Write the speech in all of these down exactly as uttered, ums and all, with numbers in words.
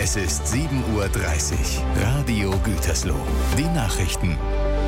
Es ist sieben Uhr dreißig. Radio Gütersloh. Die Nachrichten.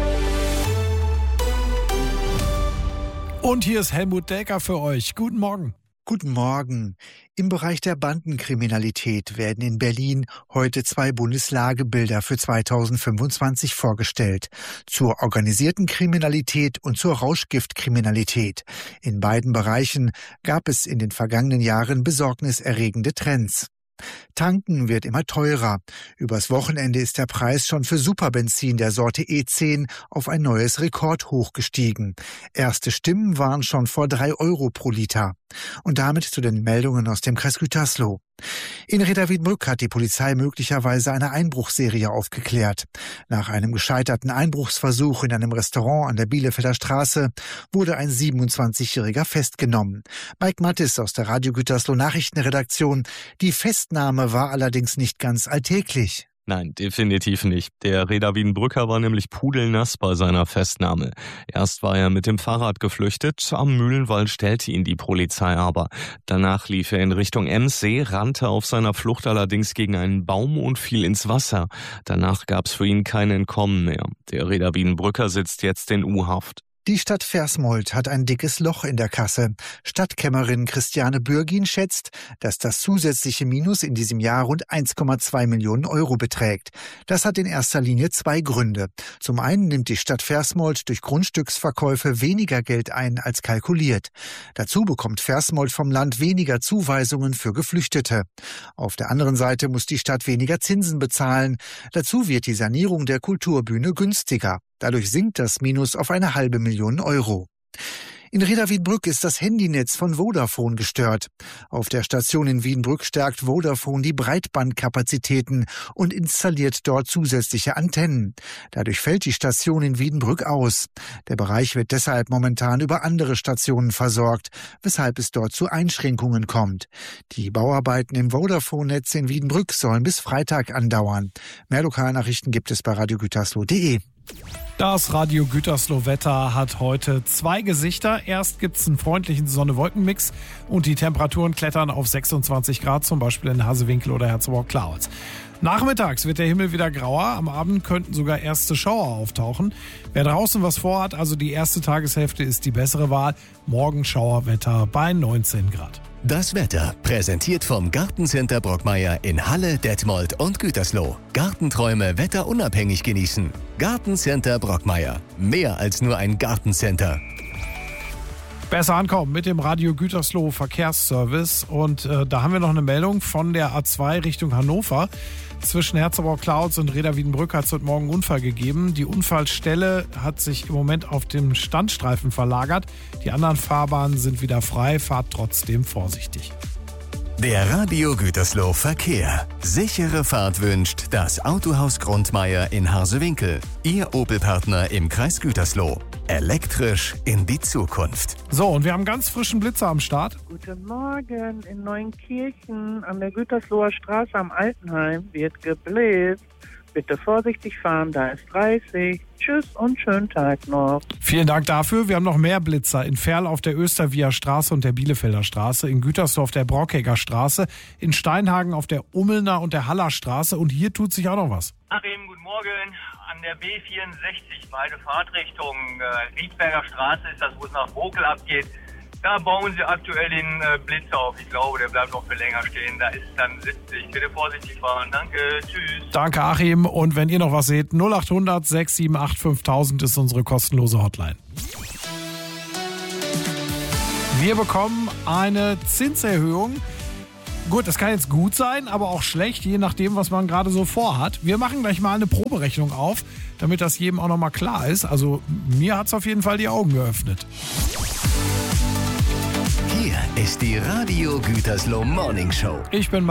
Und hier ist Helmut Delker für euch. Guten Morgen. Guten Morgen. Im Bereich der Bandenkriminalität werden in Berlin heute zwei Bundeslagebilder für zweitausendfünfundzwanzig vorgestellt. Zur organisierten Kriminalität und zur Rauschgiftkriminalität. In beiden Bereichen gab es in den vergangenen Jahren besorgniserregende Trends. Tanken wird immer teurer. Übers Wochenende ist der Preis schon für Superbenzin der Sorte E zehn auf ein neues Rekordhoch gestiegen. Erste Stimmen waren schon vor drei Euro pro Liter. Und damit zu den Meldungen aus dem Kreis Gütersloh. In Reda-Wiedenbrück hat die Polizei möglicherweise eine Einbruchsserie aufgeklärt. Nach einem gescheiterten Einbruchsversuch in einem Restaurant an der Bielefelder Straße wurde ein siebenundzwanzigjähriger festgenommen. Mike Mattis aus der Radio Gütersloh Nachrichtenredaktion. Die Festnahme war allerdings nicht ganz alltäglich. Nein, definitiv nicht. Der Reda-Wiedenbrücker war nämlich pudelnass bei seiner Festnahme. Erst war er mit dem Fahrrad geflüchtet, am Mühlenwall stellte ihn die Polizei aber. Danach lief er in Richtung Emsee, rannte auf seiner Flucht allerdings gegen einen Baum und fiel ins Wasser. Danach gab's für ihn kein Entkommen mehr. Der Reda-Wiedenbrücker sitzt jetzt in U-Haft. Die Stadt Versmold hat ein dickes Loch in der Kasse. Stadtkämmerin Christiane Bürgin schätzt, dass das zusätzliche Minus in diesem Jahr rund eins Komma zwei Millionen Euro beträgt. Das hat in erster Linie zwei Gründe. Zum einen nimmt die Stadt Versmold durch Grundstücksverkäufe weniger Geld ein als kalkuliert. Dazu bekommt Versmold vom Land weniger Zuweisungen für Geflüchtete. Auf der anderen Seite muss die Stadt weniger Zinsen bezahlen. Dazu wird die Sanierung der Kulturbühne günstiger. Dadurch sinkt das Minus auf eine halbe Million Euro. In Reda-Wiedenbrück ist das Handynetz von Vodafone gestört. Auf der Station in Wiedenbrück stärkt Vodafone die Breitbandkapazitäten und installiert dort zusätzliche Antennen. Dadurch fällt die Station in Wiedenbrück aus. Der Bereich wird deshalb momentan über andere Stationen versorgt, weshalb es dort zu Einschränkungen kommt. Die Bauarbeiten im Vodafone-Netz in Wiedenbrück sollen bis Freitag andauern. Mehr Lokalnachrichten gibt es bei radio gütersloh punkt de. Das Radio Gütersloh Wetter hat heute zwei Gesichter. Erst gibt's einen freundlichen Sonne-Wolken-Mix und die Temperaturen klettern auf sechsundzwanzig Grad, zum Beispiel in Hasewinkel oder Herzogenaurach. Nachmittags wird der Himmel wieder grauer. Am Abend könnten sogar erste Schauer auftauchen. Wer draußen was vorhat, also die erste Tageshälfte, ist die bessere Wahl. Morgen Schauerwetter bei neunzehn Grad. Das Wetter präsentiert vom Gartencenter Brockmeier in Halle, Detmold und Gütersloh. Gartenträume wetterunabhängig genießen. Gartencenter Brockmeier. Mehr als nur ein Gartencenter. Besser ankommen mit dem Radio Gütersloh Verkehrsservice. Und äh, da haben wir noch eine Meldung von der A zwei Richtung Hannover. Zwischen Herzogenaurach und Reda-Wiedenbrück hat es heute Morgen einen Unfall gegeben. Die Unfallstelle hat sich im Moment auf dem Standstreifen verlagert. Die anderen Fahrbahnen sind wieder frei. Fahrt trotzdem vorsichtig. Der Radio Gütersloh Verkehr. Sichere Fahrt wünscht das Autohaus Grundmeier in Harsewinkel. Ihr Opel-Partner im Kreis Gütersloh. Elektrisch in die Zukunft. So, und wir haben ganz frischen Blitzer am Start. Guten Morgen, in Neunkirchen an der Gütersloher Straße am Altenheim wird geblitzt. Bitte vorsichtig fahren, da ist dreißig. Tschüss und schönen Tag noch. Vielen Dank dafür. Wir haben noch mehr Blitzer. In Ferl auf der Östervieher Straße und der Bielefelder Straße, in Gütersloh auf der Brockegger Straße, in Steinhagen auf der Ummelner und der Haller Straße. Und hier tut sich auch noch was. Achim, guten Morgen. An der B vierundsechzig, beide Fahrtrichtungen. Äh, Riedberger Straße ist das, wo es nach Bokel abgeht. Da bauen sie aktuell den äh, Blitz auf. Ich glaube, der bleibt noch für länger stehen. Da ist dann siebzig. Bitte vorsichtig fahren. Danke. Tschüss. Danke, Achim. Und wenn ihr noch was seht, null acht hundert sechs sieben acht fünftausend ist unsere kostenlose Hotline. Wir bekommen eine Zinserhöhung. Gut, das kann jetzt gut sein, aber auch schlecht, je nachdem, was man gerade so vorhat. Wir machen gleich mal eine Proberechnung auf, damit das jedem auch nochmal klar ist. Also mir hat es auf jeden Fall die Augen geöffnet. Hier ist die Radio Gütersloh Morning Show. Ich bin